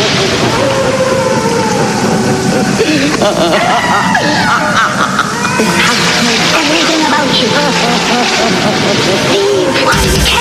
This house knows everything about you. Leave while you can.